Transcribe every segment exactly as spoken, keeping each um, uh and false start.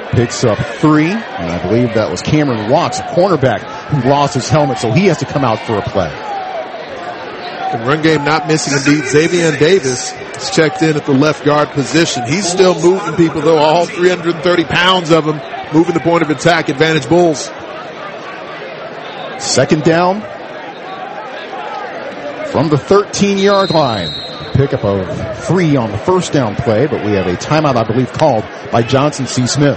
picks up three, and I believe that was Cameron Watts, a cornerback, who lost his helmet, so he has to come out for a play. The run game not missing indeed. Xavier Davis is checked in at the left guard position. He's still moving people, though, all three hundred thirty pounds of him, moving the point of attack. Advantage Bulls. Second down from the thirteen-yard line. Pickup of three on the first down play, but we have a timeout, I believe, called by Johnson C. Smith.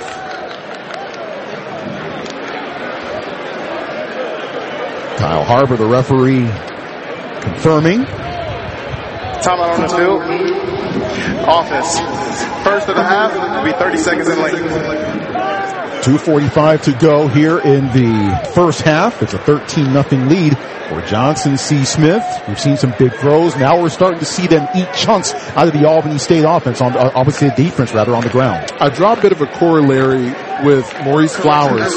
Kyle Harbor, the referee, confirming. Timeout on the field. Offense. First of the half will be thirty seconds in late. two forty-five to go here in the first half. It's a thirteen nothing lead for Johnson C. Smith. We've seen some big throws. Now we're starting to see them eat chunks out of the Albany State offense, on uh, obviously the defense rather, on the ground. I draw a bit of a corollary with Maurice Flowers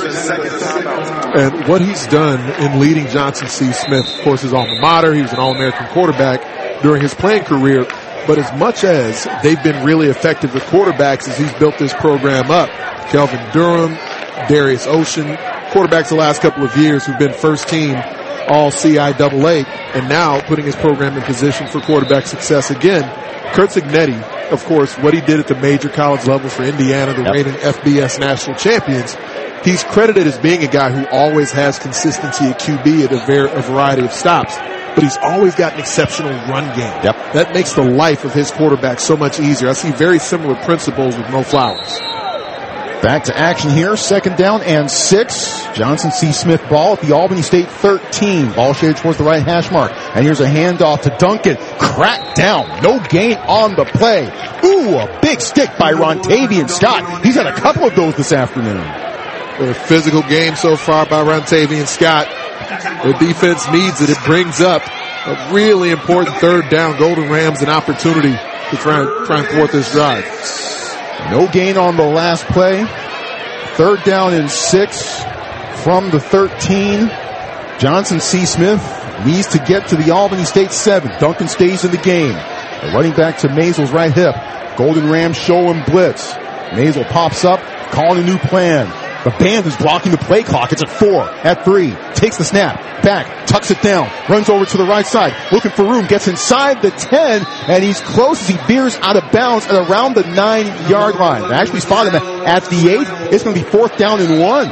and what he's done in leading Johnson C. Smith. Of course, his alma mater. He was an All-American quarterback during his playing career. But as much as they've been really effective with quarterbacks as he's built this program up, Kelvin Durham, Darius Ocean, quarterbacks the last couple of years who've been first team all C I A A, and now putting his program in position for quarterback success again. Curt Cignetti, of course, what he did at the major college level for Indiana, the yep. reigning F B S national champions, he's credited as being a guy who always has consistency at Q B at a, ver- a variety of stops. But he's always got an exceptional run game. Yep. That makes the life of his quarterback so much easier. I see very similar principles with Mo Flowers. Back to action here. Second down and six. Johnson C. Smith ball at the Albany State thirteen. Ball shaded towards the right hash mark. And here's a handoff to Duncan. Cracked down. No gain on the play. Ooh, a big stick by Rontavian Scott. He's had a couple of those this afternoon. A physical game so far by Rontavian Scott. The defense needs it. It brings up a really important third down. Golden Rams an opportunity to try and, try and thwart this drive. No gain on the last play. Third down and six from the thirteen. Johnson C. Smith needs to get to the Albany State seven. Duncan stays in the game. The running back to Mazel's right hip. Golden Rams show him blitz. Mazel pops up, calling a new plan. The band is blocking the play clock. It's at four, at three. Takes the snap, back, tucks it down, runs over to the right side, looking for room, gets inside the ten, and he's close as he veers out of bounds at around the nine-yard line. I actually spotted him at the eight. It's going to be fourth down and one.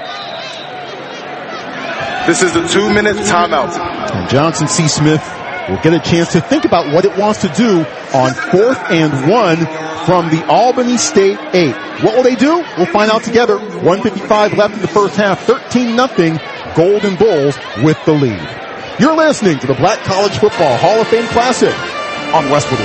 This is the two-minute timeout. And Johnson C. Smith will get a chance to think about what it wants to do on fourth and one from the Albany State eight. What will they do? We'll find out together. one fifty-five left in the first half. thirteen nothing. Golden Bulls with the lead. You're listening to the Black College Football Hall of Fame Classic on Westwood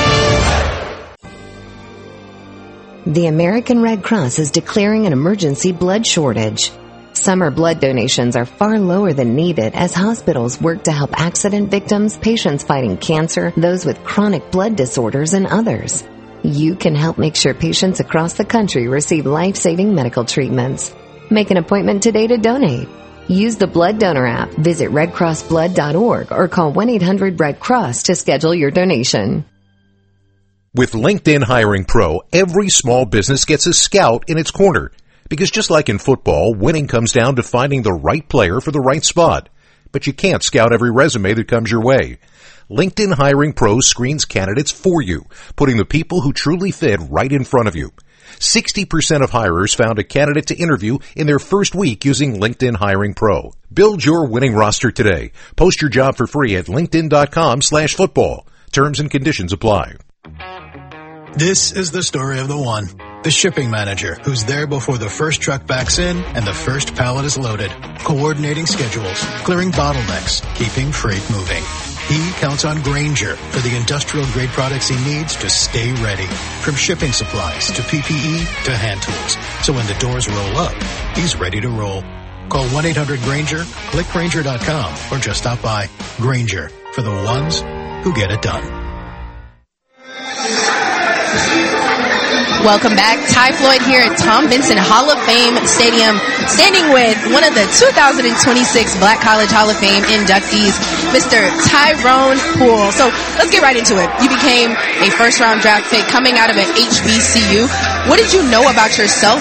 One. The American Red Cross is declaring an emergency blood shortage. Summer blood donations are far lower than needed as hospitals work to help accident victims, patients fighting cancer, those with chronic blood disorders, and others. You can help make sure patients across the country receive life-saving medical treatments. Make an appointment today to donate. Use the Blood Donor app, visit red cross blood dot org, or call one eight hundred red cross to schedule your donation. With LinkedIn Hiring Pro, every small business gets a scout in its corner. Because just like in football, winning comes down to finding the right player for the right spot. But you can't scout every resume that comes your way. LinkedIn Hiring Pro screens candidates for you, putting the people who truly fit right in front of you. sixty percent of hirers found a candidate to interview in their first week using LinkedIn Hiring Pro. Build your winning roster today. Post your job for free at linkedin.com slash football. Terms and conditions apply. This is the story of the one. The shipping manager who's there before the first truck backs in and the first pallet is loaded, coordinating schedules, clearing bottlenecks, keeping freight moving. He counts on Grainger for the industrial-grade products he needs to stay ready. From shipping supplies to P P E to hand tools. So when the doors roll up, he's ready to roll. Call one eight hundred Grainger, click Grainger dot com, or just stop by. Grainger, for the ones who get it done. Welcome back. Ty Floyd here at Tom Benson Hall of Fame Stadium, standing with one of the two thousand twenty-six Black College Hall of Fame inductees, Mister Tyrone Poole. So let's get right into it. You became a first-round draft pick coming out of an H B C U. What did you know about yourself that you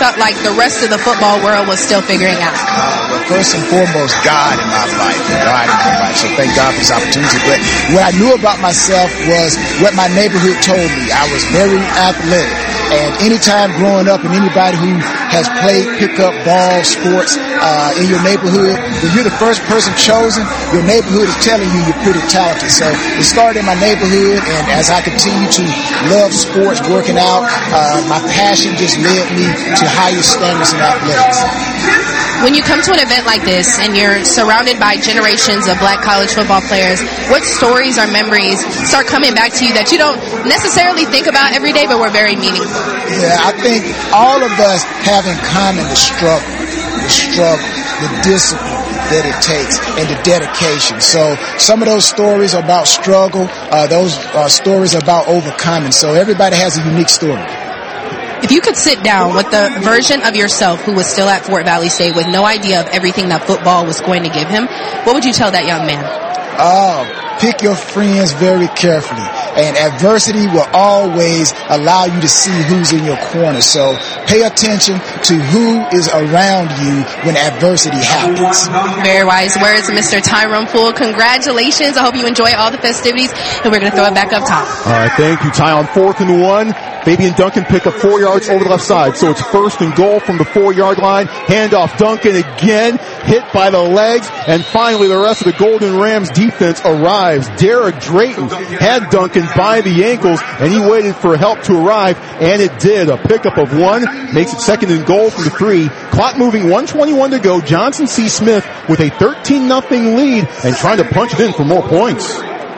felt like the rest of the football world was still figuring out? Uh, well, first and foremost, God in my life. God in my life. So thank God for this opportunity. But what I knew about myself was what my neighborhood told me. I was very athletic. And anytime growing up, and anybody who has played pickup ball sports uh, in your neighborhood, when you're the first person chosen, your neighborhood is telling you you're pretty talented. So it started in my neighborhood, and as I continue to love sports, working out, uh, my passion just led me to higher standards in athletics. When you come to an event like this and you're surrounded by generations of black college football players, what stories or memories start coming back to you that you don't necessarily think about every day but were very meaningful? Yeah, I think all of us have in common the struggle, the struggle, the discipline that it takes, and the dedication. So some of those stories are about struggle, uh, those are stories about overcoming. So everybody has a unique story. If you could sit down with the version of yourself who was still at Fort Valley State with no idea of everything that football was going to give him, what would you tell that young man? Oh, pick your friends very carefully. And adversity will always allow you to see who's in your corner. So pay attention to who is around you when adversity happens. Very wise words, Mister Tyrone Poole. Congratulations. I hope you enjoy all the festivities, and we're going to throw it back up top. All right, thank you, Ty. On fourth and one, Fabian Duncan pick up four yards over the left side. So it's first and goal from the four-yard line. Handoff Duncan again, hit by the legs. And finally, the rest of the Golden Rams defense arrives. Derek Drayton had Duncan by the ankles, and he waited for help to arrive, and it did. A pickup of one makes it second and goal from the three. Clock moving, one twenty-one to go. Johnson C. Smith with a thirteen nothing lead and trying to punch it in for more points.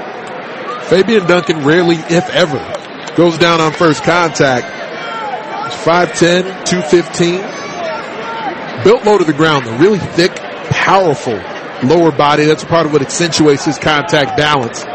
Fabian Duncan rarely, if ever, goes down on first contact. five ten, two fifteen. Built low to the ground, though. Really thick, powerful lower body. That's part of what accentuates his contact balance.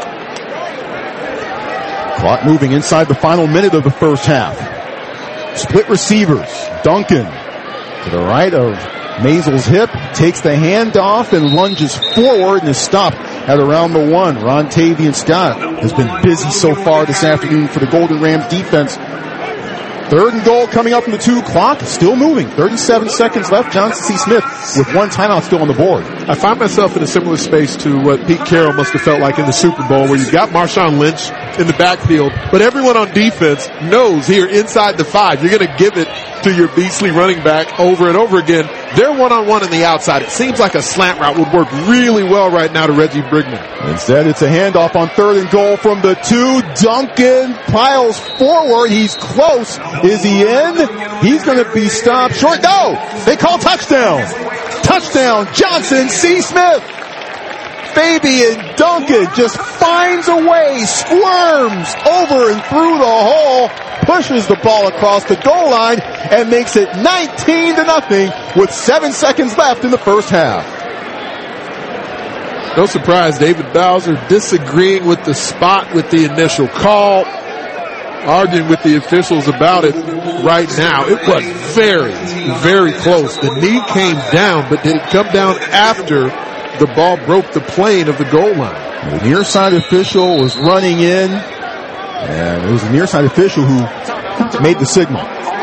Clock moving inside the final minute of the first half. Split receivers. Duncan to the right of Mazel's hip, takes the handoff and lunges forward and is stopped at around the one. Rontavian Scott has been busy so far this afternoon for the Golden Rams defense. Third and goal coming up from the two. Clock still moving. thirty-seven seconds left. Johnson C. Smith with one timeout still on the board. I find myself in a similar space to what Pete Carroll must have felt like in the Super Bowl, where you've got Marshawn Lynch in the backfield, but everyone on defense knows here inside the five, you're going to give it to your beastly running back over and over again. They're one-on-one on the outside. It seems like a slant route would work really well right now to Reggie Brigman. Instead, it's a handoff on third and goal from the two. Duncan piles forward. He's close. Is he in? He's going to be stopped short. No! They call touchdown. Touchdown, Johnson C. Smith. Fabian Duncan just finds a way, squirms over and through the hole, pushes the ball across the goal line, and makes it nineteen to nothing with seven seconds left in the first half. No surprise, David Bowser disagreeing with the spot with the initial call, arguing with the officials about it right now. It was very, very close. The knee came down, but did it come down after the ball broke the plane of the goal line? The near side official was running in, and it was the near side official who made the signal.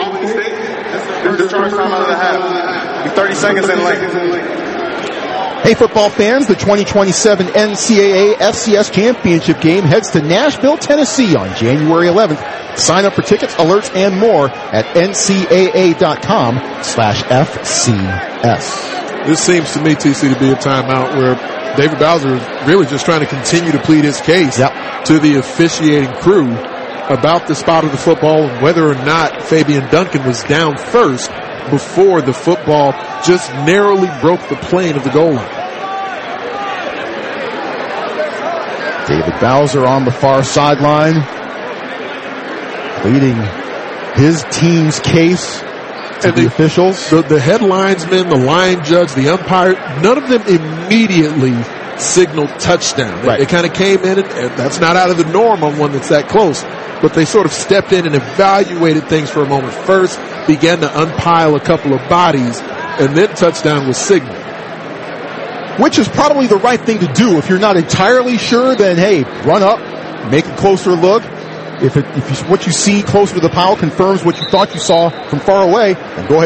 thirty seconds in length. Hey, football fans, the twenty twenty-seven N C double A F C S Championship game heads to Nashville, Tennessee on January eleventh. Sign up for tickets, alerts, and more at ncaa.com slash FCS. This seems to me, T C, to be a timeout where David Bowser is really just trying to continue to plead his case yep. to the officiating crew about the spot of the football and whether or not Fabian Duncan was down first before the football just narrowly broke the plane of the goal line. David Bowser on the far sideline, pleading his team's case to and the, the officials. The, the head linesman, the line judge, the umpire, none of them immediately signaled touchdown. They, right. they kind of came in, and, and that's not out of the norm on one that's that close. But they sort of stepped in and evaluated things for a moment first, began to unpile a couple of bodies, and then touchdown was signaled. Which is probably the right thing to do. If you're not entirely sure, then hey, run up, make a closer look. If, it, if you, what you see closer to the pile confirms what you thought you saw from far away, then go ahead.